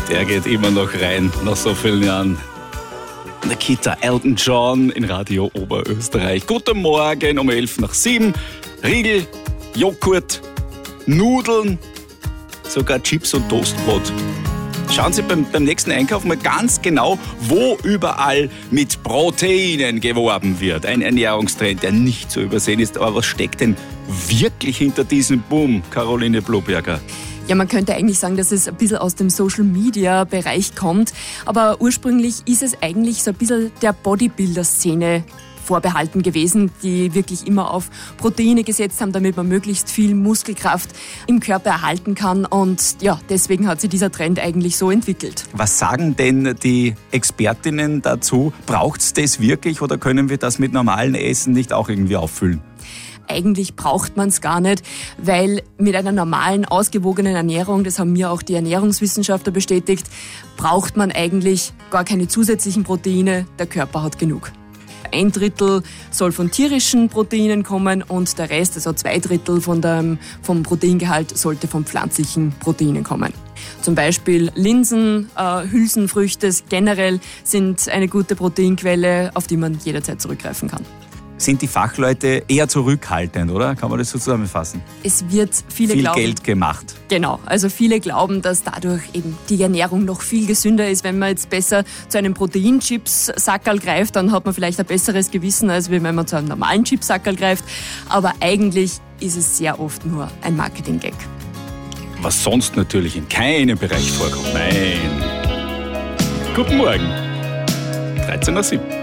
Der geht immer noch rein, nach so vielen Jahren. Nikita Elton John in Radio Oberösterreich. Guten Morgen um 6:11. Riegel, Joghurt, Nudeln, sogar Chips und Toastbrot. Schauen Sie beim nächsten Einkauf mal ganz genau, wo überall mit Proteinen geworben wird. Ein Ernährungstrend, der nicht zu übersehen ist. Aber was steckt denn wirklich hinter diesem Boom, Caroline Bloberger? Ja, man könnte eigentlich sagen, dass es ein bisschen aus dem Social-Media-Bereich kommt. Aber ursprünglich ist es eigentlich so ein bisschen der Bodybuilder-Szene vorbehalten gewesen, die wirklich immer auf Proteine gesetzt haben, damit man möglichst viel Muskelkraft im Körper erhalten kann. Und ja, deswegen hat sich dieser Trend eigentlich so entwickelt. Was sagen denn die Expertinnen dazu? Braucht es das wirklich oder können wir das mit normalem Essen nicht auch irgendwie auffüllen? Eigentlich braucht man es gar nicht, weil mit einer normalen, ausgewogenen Ernährung, das haben mir auch die Ernährungswissenschaftler bestätigt, braucht man eigentlich gar keine zusätzlichen Proteine. Der Körper hat genug. 1/3 soll von tierischen Proteinen kommen und der Rest, also 2/3 vom Proteingehalt, sollte von pflanzlichen Proteinen kommen. Zum Beispiel Linsen, Hülsenfrüchte generell sind eine gute Proteinquelle, auf die man jederzeit zurückgreifen kann. Sind die Fachleute eher zurückhaltend, oder? Kann man das so zusammenfassen? Es wird viel Geld gemacht. Genau, also viele glauben, dass dadurch eben die Ernährung noch viel gesünder ist. Wenn man jetzt besser zu einem Proteinchips-Sackerl greift, dann hat man vielleicht ein besseres Gewissen, als wenn man zu einem normalen Chips-Sackerl greift. Aber eigentlich ist es sehr oft nur ein Marketing-Gag. Was sonst natürlich in keinem Bereich vorkommt. Nein. Guten Morgen. 13:07.